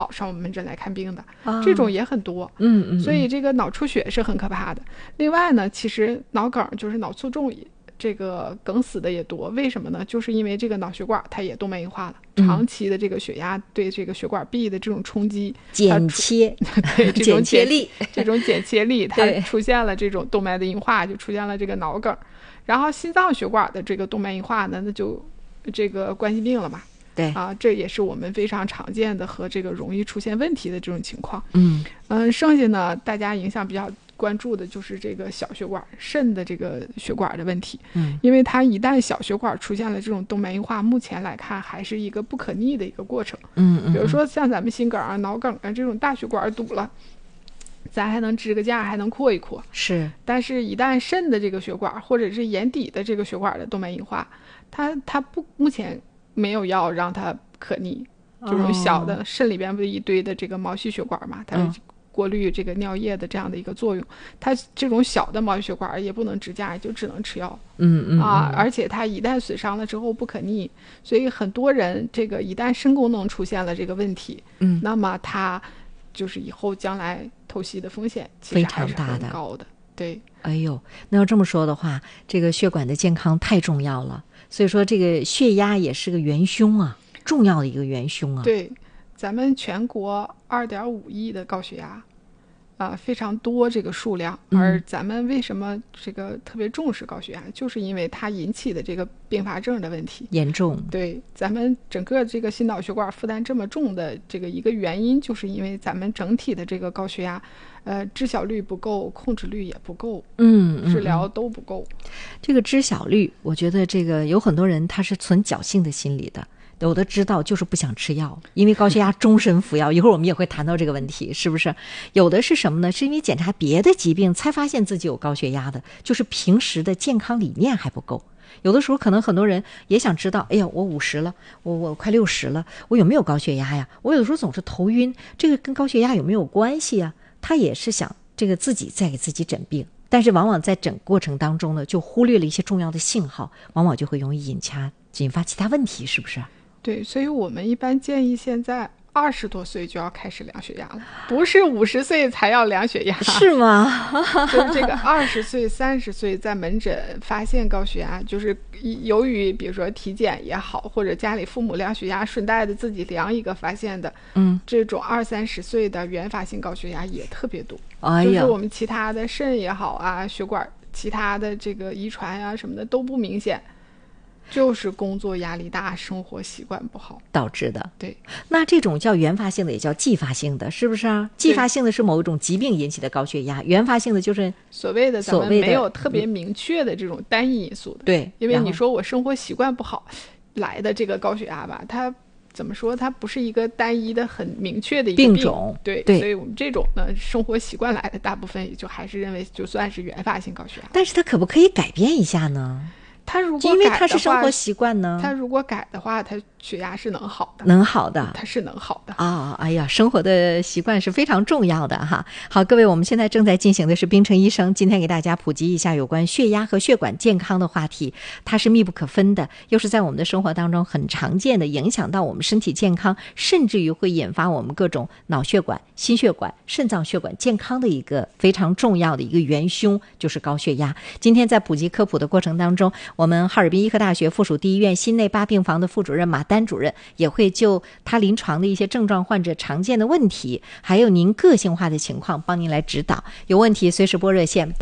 上我们门诊来看病的，这种也很多。所以这个脑出血是很可怕的。另外呢，其实脑梗就是脑卒中，这个梗死的也多。为什么呢？就是因为这个脑血管它也动脉硬化了，长期的这个血压对这个血管壁的这种冲击， 剪切， 对这种剪切力， 这种剪切力，它出现了这种动脉的硬化，就出现了这个脑梗。然后心脏血管的这个动脉硬化呢，那就这个冠心病了嘛。 对这也是我们非常常见的和这个容易出现问题的这种情况。剩下呢，大家影响比较关注的就是这个小血管肾的这个血管的问题。因为它一旦小血管出现了这种动脉硬化，目前来看还是一个不可逆的一个过程。比如说像咱们心梗啊、脑梗啊这种大血管堵了，咱还能支个架，还能扩一扩。 是， 但是一旦肾的这个血管或者是眼底的这个血管的动脉硬化，它不目前没有药让它可逆。这种小的肾里边不是一堆的这个毛细血管嘛，它过滤这个尿液的这样的一个作用。它这种小的毛细血管也不能支架，就只能吃药。而且它一旦损伤了之后不可逆，所以很多人这个一旦肾功能出现了这个问题，那么它就是以后将来透析的风险其实还是很高的。对， 哎呦，那要这么说的话，这个血管的健康太重要了。所以说这个血压也是个元凶啊，重要的一个元凶啊。 对，咱们全国2.5亿的高血压非常多这个数量。而咱们为什么这个特别重视高血压，就是因为它引起的这个并发症的问题严重。 对，咱们整个这个心脑血管负担这么重的这个一个原因，就是因为咱们整体的这个高血压知晓率不够，控制率也不够，治疗都不够。 这个知晓率，我觉得这个有很多人他是存侥幸的心理的，有的知道就是不想吃药，因为高血压终身服药。一会儿我们也会谈到这个问题，是不是？有的是什么呢？是因为检查别的疾病才发现自己有高血压的，就是平时的健康理念还不够。有的时候可能很多人也想知道，哎呀，我50了，我快60了，我有没有高血压呀？我有的时候总是头晕，这个跟高血压有没有关系呀？他也是想这个自己在给自己诊病，但是往往在诊过程当中呢，就忽略了一些重要的信号，往往就会容易引发其他问题，是不是？ 对，所以我们一般建议现在20多岁就要开始量血压了，不是50岁才要量血压。 是吗？ 就是这个20岁、30岁在门诊发现高血压，就是由于比如说体检也好，或者家里父母量血压，顺带的自己量一个发现的，这种20-30岁的原发性高血压也特别多。就是我们其他的肾也好啊，血管其他的这个遗传啊什么的都不明显，就是工作压力大，生活习惯不好导致的。 对， 那这种叫原发性的也叫继发性的，是不是啊？继发性的是某一种疾病引起的高血压，原发性的就是所谓的咱们没有特别明确的这种单一因素的。 对， 因为你说我生活习惯不好来的这个高血压吧，它怎么说？它不是一个单一的很明确的一个病种。 对，所以我们这种呢，生活习惯来的，大部分也就还是认为就算是原发性高血压。 但是它可不可以改变一下呢？ 他如果因为他是生活习惯呢， 他如果改的话，他血压是能好的， 能好的， 他是能好的啊！哎呀，生活的习惯是非常重要的哈。好，各位，我们现在正在进行的是冰城医生今天给大家普及一下有关血压和血管健康的话题，它是密不可分的，又是在我们的生活当中很常见的，影响到我们身体健康，甚至于会引发我们各种脑血管、心血管、肾脏血管健康的一个非常重要的一个元凶，就是高血压。今天在普及科普的过程当中，我们哈尔滨医科大学附属第一医院心内8病房的副主任马丹主任也会就他临床的一些症状患者常见的问题，还有您个性化的情况帮您来指导。有问题随时拨热线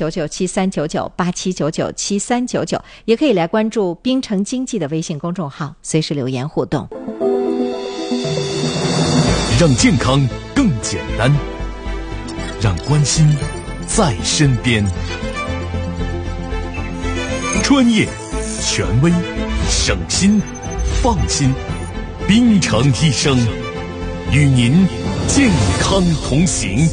87997399 8799 7399，也可以来关注冰城经济的微信公众号，随时留言互动。 让健康更简单，让关心在身边。专业、权威、省心、放心，冰城医生与您健康同行。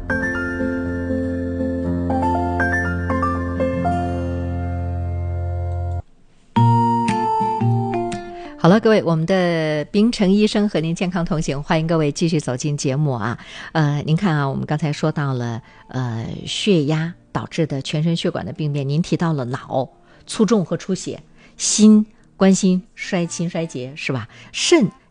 好了，各位，我们的冰城医生和您健康同行，欢迎各位继续走进节目啊。您看啊，我们刚才说到了血压导致的全身血管的病变，您提到了脑卒中和出血，心冠心衰竭是吧？肾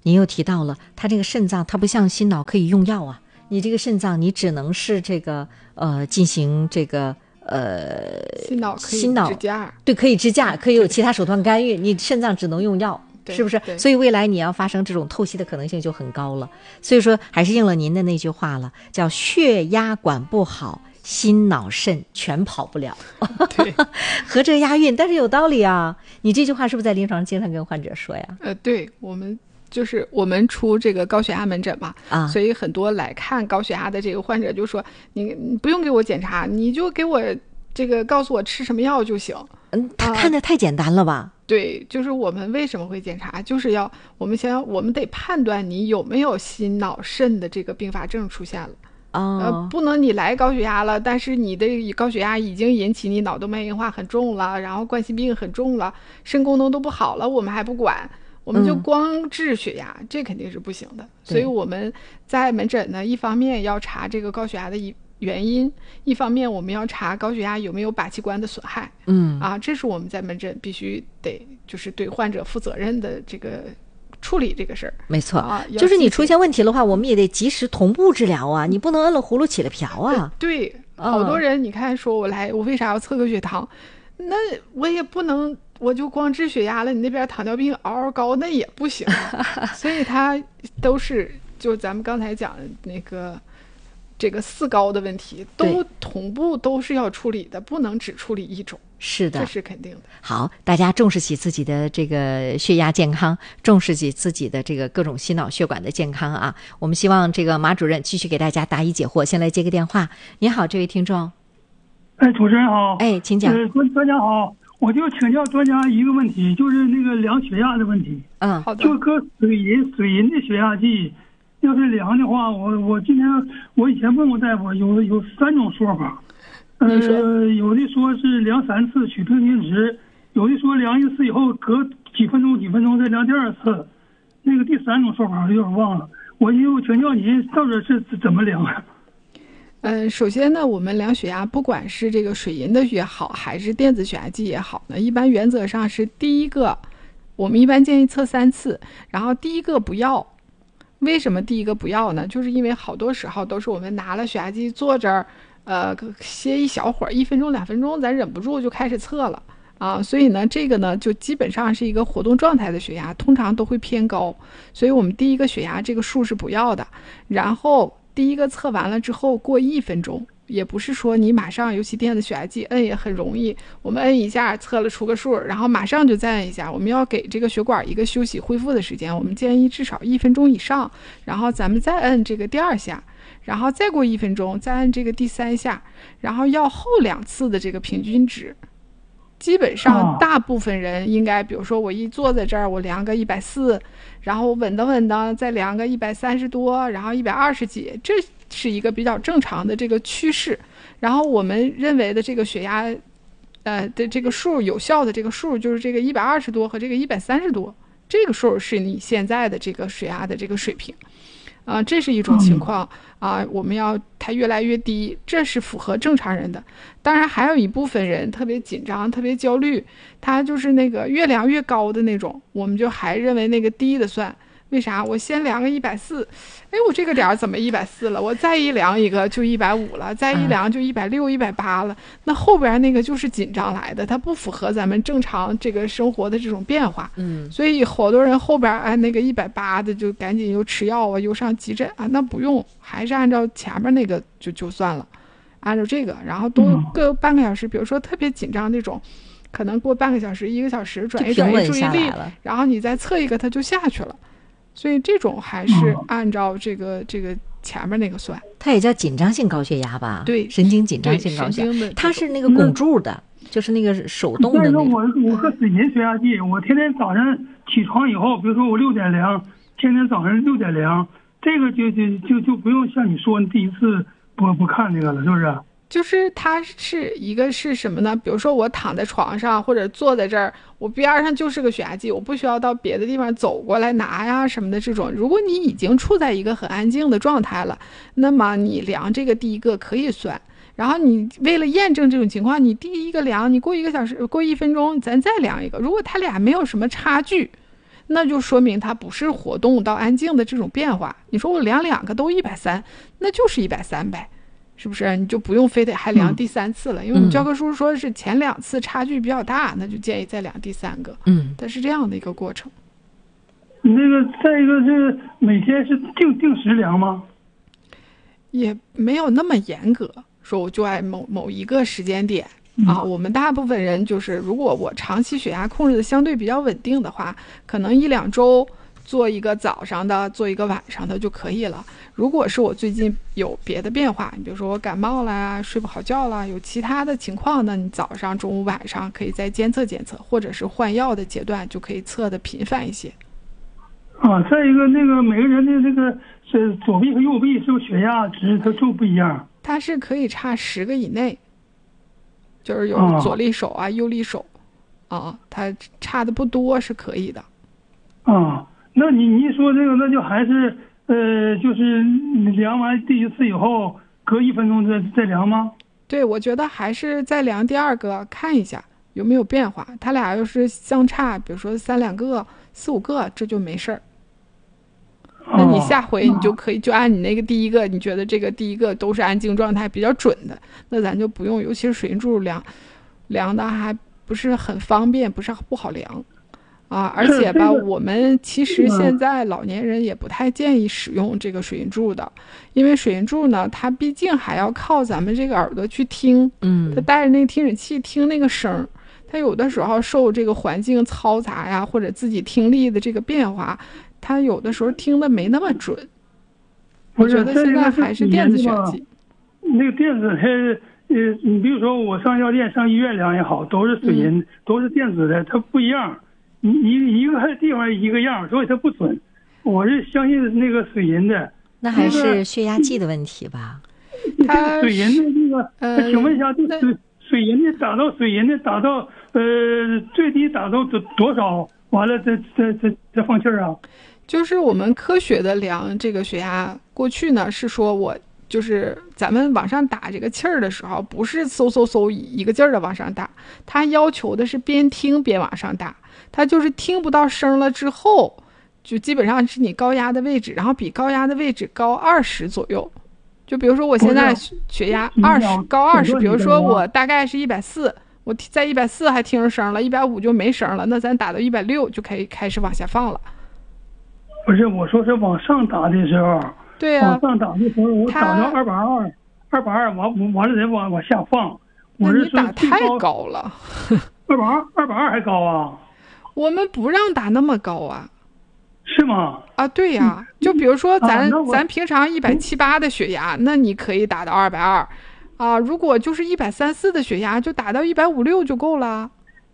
您又提到了他这个肾脏，它不像心脑可以用药啊，你这个肾脏你只能是这个进行这个心脑可以支架， 对，可以支架，可以有其他手段干预，你肾脏只能用药。是不是？所以未来你要发生这种透析的可能性就很高了。所以说还是应了您的那句话了，叫血压管不好，心脑肾全跑不了。 对， 合辙押韵，但是有道理啊。你这句话是不是在临床经常跟患者说呀？ 对，我们出这个高血压门诊嘛，所以很多来看高血压的这个患者就说，你不用给我检查，你就给我这个告诉我吃什么药就行。 他看得太简单了吧？ 对，就是我们为什么会检查，就是我们得判断你有没有心脑肾的这个并发症出现了。不能你来高血压了，但是你的高血压已经引起你脑动脉硬化很重了，然后冠心病很重了，肾功能都不好了，我们还不管，我们就光治血压，这肯定是不行的。所以我们在门诊呢，一方面要查这个高血压的原因，一方面我们要查高血压有没有靶器官的损害。这是我们在门诊必须得就是对患者负责任的这个处理这个事儿。 没错，就是你出现问题的话，我们也得及时同步治疗啊，你不能摁了葫芦起了瓢啊。 对，好多人你看说我为啥要测个血糖？那我也不能我就光治血压了，你那边糖尿病嗷嗷高那也不行。所以它都是就咱们刚才讲的那个这个4高的问题都同步都是要处理的，不能只处理一种。 是的， 这是肯定的。 好，大家重视起自己的这个血压健康，重视起自己的这个各种心脑血管的健康啊！我们希望这个马主任继续给大家答疑解惑。先来接个电话。你好，这位听众。 主持人好。 请讲。 专家好，我就请教专家一个问题，就是那个量血压的问题。 好的。 就搁水银的血压计，要是量的话，我以前问过大夫，有3种说法。有的说是量3次取平均值，有的说量1次以后隔几分钟再量第2次，那个第3种说法我有点忘了，我就请教您到底是怎么量啊？ 首先呢，我们量血压，不管是这个水银的也好，还是电子血压计也好呢，一般原则上是第一个，我们一般建议测3次，然后第一个不要。为什么第一个不要呢？就是因为好多时候都是我们拿了血压计坐这儿。歇一小会儿，1分钟2分钟，咱忍不住就开始测了啊，所以呢，这个呢就基本上是一个活动状态的血压，通常都会偏高，所以我们第一个血压这个数是不要的。然后第一个测完了之后，过1分钟，也不是说你马上，尤其电子血压计摁也很容易，我们摁一下测了出个数，然后马上就再摁一下，我们要给这个血管一个休息恢复的时间，我们建议至少1分钟以上，然后咱们再摁这个第2下。然后再过1分钟，再按这个第3下，然后要后2次的这个平均值。基本上大部分人应该，比如说我一坐在这儿，我量个140，然后稳当再量个130多，然后120几，这是一个比较正常的这个趋势。然后我们认为的这个血压，的这个数有效的这个数就是这个120多和这个130多，这个数是你现在的这个血压的这个水平。这是一种情况我们要它越来越低，这是符合正常人的。当然还有一部分人特别紧张特别焦虑，他就是那个越量越高的那种，我们就还认为那个低的算。为啥？我先量个140，我这个点怎么140了？我再一量一个就150了，再一量就160、180了。那后边那个就是紧张来的，它不符合咱们正常这个生活的这种变化。所以好多人后边那个180的就赶紧又吃药又上急诊那不用，还是按照前面那个就算了，按照这个，然后都各半个小时，比如说特别紧张那种。可能过半个小时、1个小时转移注意力，然后你再测一个，它就下去了。所以这种还是按照这个前面那个算。 它也叫紧张性高血压吧？ 对， 神经紧张性高血压，它是那个汞柱的，就是那个手动的那个。 我和水银血压计，我天天早上起床以后，比如说我6点量，天天早上6点量，这个就不用像你说第一次不看这个了，是不是？ 就是它是一个是什么呢？比如说我躺在床上或者坐在这儿，我边上就是个血压计，我不需要到别的地方走过来拿呀什么的这种。如果你已经处在一个很安静的状态了，那么你量这个第一个可以算。然后你为了验证这种情况，你第一个量，你过1个小时、过1分钟，咱再量一个。如果他俩没有什么差距， 那就说明它不是活动到安静的这种变化。你说我量2个都130，那就是130呗，是不是？你就不用非得还量第3次了，因为我们教科书说是前2次差距比较大，那就建议再量第3个。它是这样的一个过程。 那个再一个是每天是定时量吗？ 也没有那么严格，说我就爱某一个时间点啊。我们大部分人就是，如果我长期血压控制的相对比较稳定的话，可能1-2周做一个早上的，做一个晚上的就可以了。如果是我最近有别的变化，你比如说我感冒了呀，睡不好觉了，有其他的情况呢，你早上、中午、晚上可以再监测监测，或者是换药的阶段就可以测的频繁一些。 再一个那个每个人的那个是左臂和右臂是不是血压值它就不一样？ 它是可以差10个以内，就是有左利手啊、右利手它差的不多是可以的。 那你一说这个，那就还是就是量完第1次以后，隔1分钟再量吗？ 对，我觉得还是再量第2个看一下有没有变化。它俩要是相差，比如说3-2个、4-5个，这就没事儿。那你下回你就可以就按你那个第1个，你觉得这个第1个都是安静状态比较准的，那咱就不用，尤其是水银柱量的还不是很方便，不是不好量而且吧，我们其实现在老年人也不太建议使用这个水银柱的，因为水银柱呢，它毕竟还要靠咱们这个耳朵去听，它带着那个听诊器听那个声，它有的时候受这个环境嘈杂呀，或者自己听力的这个变化，它有的时候听的没那么准。我觉得现在还是电子血压计。 那个电子你比如说我上药店、上医院量也好，都是水银，都是电子的，它不一样。一个地方一个样，所以它不准。我是相信那个水银的。 那还是血压计的问题吧？ 它水银的那个，请问一下，水银的打到最低打到多少？完了再放气儿啊？ 就是我们科学的量这个血压，过去呢是说我就是咱们往上打这个气儿的时候，不是嗖一个劲儿的往上打，它要求的是边听边往上打。它就是听不到声了之后，就基本上是你高压的位置，然后比高压的位置高20左右。就比如说我现在血压高20，比如说我大概是140，我在140还听着声了，150就没声了，那咱打到160就可以开始往下放了。 不是，我说是往上打的时候。 对呀， 往上打的时候我打到220，完了再往下放。我是说你打太高了。 220还高啊？ 我们不让打那么高啊。 是吗？ 对呀，就比如说咱平常170-180的血压，那你可以打到220如果就是130-140的血压，就打到150-160就够了。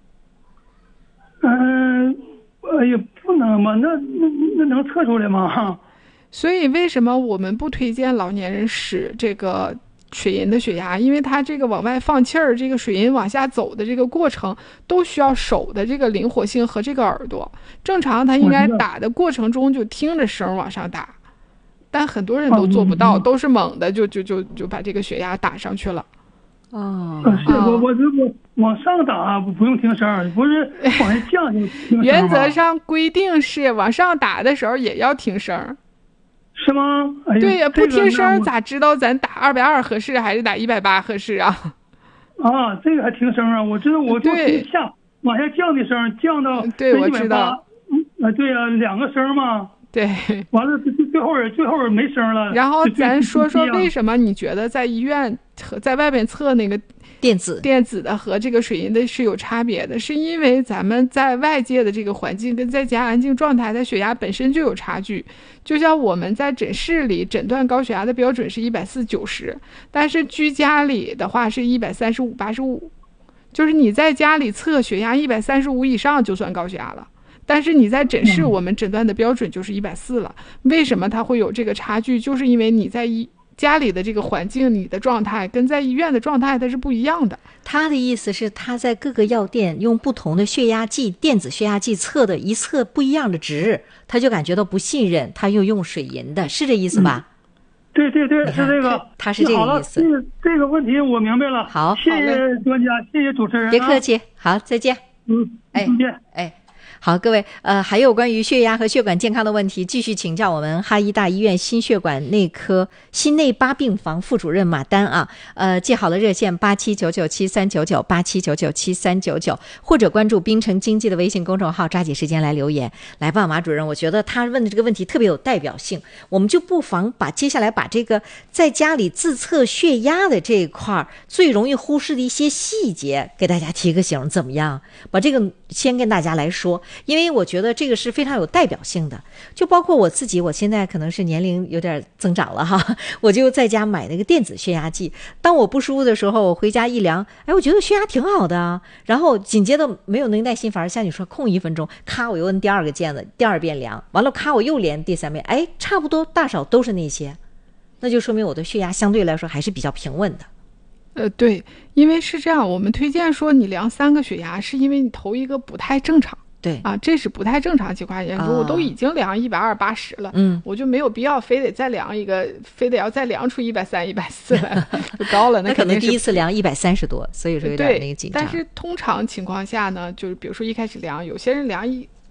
也不能嘛，那能测出来吗？ 所以为什么我们不推荐老年人使这个水银的血压？因为它这个往外放气儿，这个水银往下走的这个过程都需要手的这个灵活性和这个耳朵。正常它应该打的过程中就听着声往上打，但很多人都做不到，都是猛的就把这个血压打上去了。 是我往上打不用听声，不是往下降就听声。 原则上规定是往上打的时候也要听声。 是吗？ 对呀，不听声咋知道咱打220合适还是打180合适啊？ 这个还听声啊！我知道，我就往下降的声，降到对，我知道。 对呀，2个声嘛。 对。 完了，最后没声了。 然后咱说为什么你觉得在医院和在外边测那个电子的和这个水银的是有差别的？是因为咱们在外界的这个环境跟在家安静状态，它血压本身就有差距。就像我们在诊室里诊断高血压的标准是140/90，但是居家里的话是135/85，就是你在家里测血压135以上就算高血压了。但是你在诊室，我们诊断的标准就是140了。为什么它会有这个差距？就是因为你在家里的这个环境，你的状态跟在医院的状态它是不一样的。 他的意思是他在各个药店用不同的血压计、电子血压计测的一测不一样的值，他就感觉到不信任，他又用水银的，是这意思吧？ 对，是这个， 他是这个意思。 这个问题我明白了。 好， 谢谢专家，谢谢主持人。 别客气，好，再见。 再见。 好，各位，还有关于血压和血管健康的问题，继续请教我们哈医大医院心血管内科心内八病房副主任马丹啊。记好了热线87997399 87997399，或者关注滨城经济的微信公众号，抓紧时间来留言。来吧，马主任，我觉得他问的这个问题特别有代表性，我们就不妨接下来把这个在家里自测血压的这一块最容易忽视的一些细节给大家提个醒，怎么样？把这个先跟大家来说，因为我觉得这个是非常有代表性的。就包括我自己，我现在可能是年龄有点增长了哈，我就在家买那个电子血压计。当我不舒服的时候，我回家一量，哎，我觉得血压挺好的啊。然后紧接着没有那个耐心，反而像你说空1分钟，咔我又摁第2个键子，第2遍量，完了咔我又连第3遍，哎，差不多大小都是那些，那就说明我的血压相对来说还是比较平稳的。 对，因为是这样，我们推荐说你量3个血压，是因为你头一个不太正常。 对啊， 这是不太正常情况下，如果我都已经量120/80了，我就没有必要非得再量一个，非得要再量出130、140来，就高了。 那可能第一次量130多，所以说有点那个紧张。 但是通常情况下呢，就是比如说一开始量，有些人量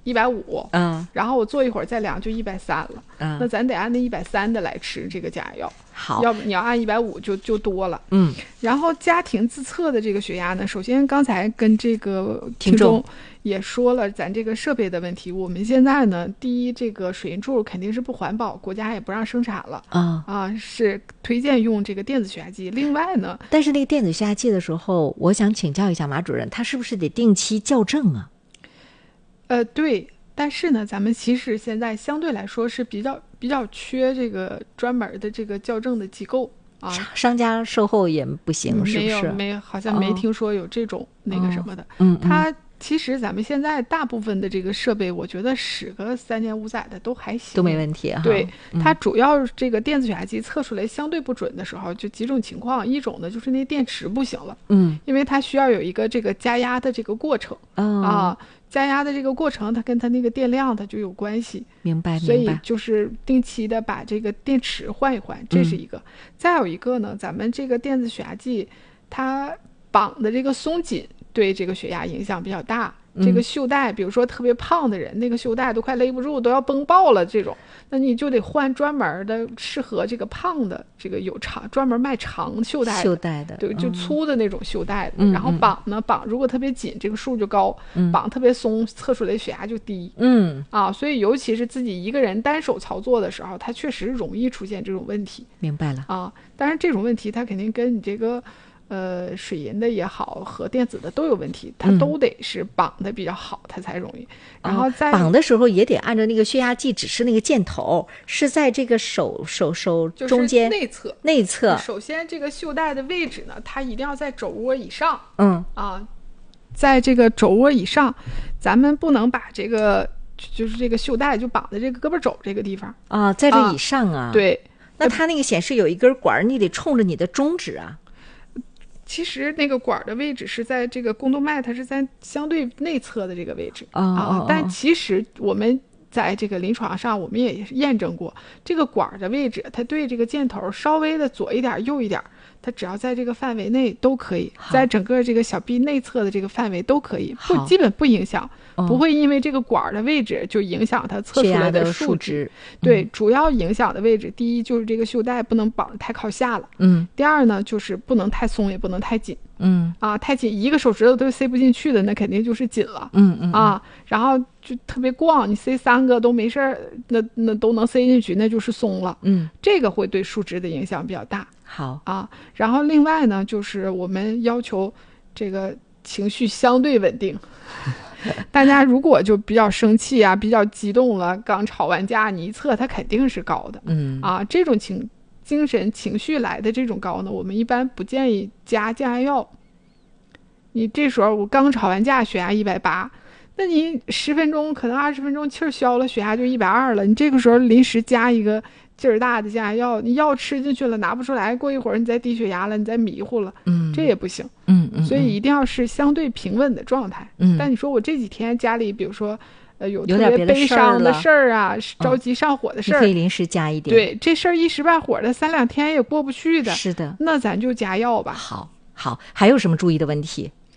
150，然后我坐一会儿再量就130了，那咱得按那130的来吃这个降压药。 好， 要不你要按150就多了。然后家庭自测的这个血压呢，首先刚才跟这个听众也说了咱这个设备的问题。我们现在呢，第一，这个水银柱肯定是不环保，国家也不让生产了是推荐用这个电子血压计。另外呢， 但是那个电子血压计的时候，我想请教一下马主任，他是不是得定期校正啊？ 对，但是呢，咱们其实现在相对来说是比较缺这个专门的这个校正的机构啊。 商家售后也不行，是不是？ 没有，好像没听说有这种那个什么的。它其实咱们现在大部分的这个设备，我觉得使个3年5载的都还行， 都没问题哈。 对，它主要这个电子血压计测出来相对不准的时候，就几种情况，一种呢就是那电池不行了，因为它需要有一个这个加压的这个过程加压的这个过程，它跟它那个电量它就有关系。 明白。 所以就是定期的把这个电池换一换，这是一个。再有一个呢，咱们这个电子血压计它绑的这个松紧对这个血压影响比较大。这个袖带，比如说特别胖的人，那个袖带都快勒不住，都要崩爆了这种，那你就得换专门的适合这个胖的，这个有专门卖长袖带的，对，就粗的那种袖带的。然后绑如果特别紧，这个数就高；绑特别松，测出来血压就低。所以尤其是自己一个人单手操作的时候，它确实容易出现这种问题。 明白了当然这种问题它肯定跟你这个水银的也好和电子的都有问题，它都得是绑的比较好，它才容易。然后在绑的时候也得按照那个血压计指示那个箭头是在这个手中间内侧。 首先这个袖带的位置呢，它一定要在肘窝以上。在这个肘窝以上，咱们不能把这个就是这个袖带就绑在这个胳膊肘这个地方在这以上对， 那它那个显示有一根管，你得冲着你的中指啊。 其实那个管的位置是在这个宫动脉，它是在相对内侧的这个位置但其实我们在这个临床上我们也验证过，这个管的位置它对这个箭头稍微的左一点右一点，它只要在这个范围内都可以，在整个这个小臂内侧的这个范围都可以，基本不影响，不会因为这个管的位置就影响它测出来的数值。对，主要影响的位置，第一就是这个袖带不能绑得太靠下了，第二呢就是不能太松也不能太紧，太紧一个手指头都塞不进去的，那肯定就是紧了，然后就特别逛，你塞3个都没事儿，那都能塞进去，那就是松了，这个会对数值的影响比较大。 好然后另外呢，就是我们要求这个情绪相对稳定。大家如果就比较生气比较激动了，刚吵完架，你一测它肯定是高的。这种精神情绪来的这种高呢，我们一般不建议加降压药。你这时候我刚吵完架，血压180，那你10分钟可能20分钟气儿消了，血压就120了，你这个时候临时加一个劲儿大的降压药，你药吃进去了拿不出来，过一会儿你再低血压了，你再迷糊了，这也不行。所以一定要是相对平稳的状态。但你说我这几天家里比如说有特别悲伤的事儿着急上火的事儿， 可以临时加一点。 对，这事儿一时半会儿的3、2天也过不去的。 是的， 那咱就加药吧。 好，还有什么注意的问题？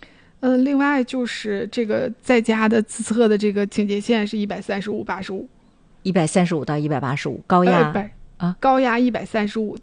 另外就是这个在家的自测的这个警戒线是135/85，135 到185，高压高压135